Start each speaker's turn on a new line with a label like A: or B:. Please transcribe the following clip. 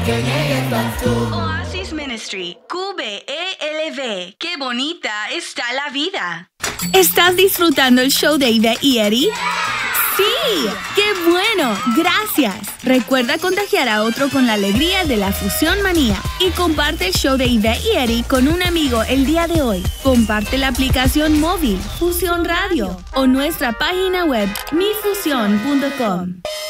A: Que llegues tú.
B: Oasis Ministry, QBELV. Qué bonita está la vida.
C: ¿Estás disfrutando el show de Ivette y Eddie? ¡Sí! ¡Qué bueno! ¡Gracias! Recuerda contagiar a otro con la alegría de la Fusión Manía y comparte el show de Ivette y Eddie con un amigo el día de hoy. Comparte la aplicación móvil Fusión Radio o nuestra página web mifusión.com.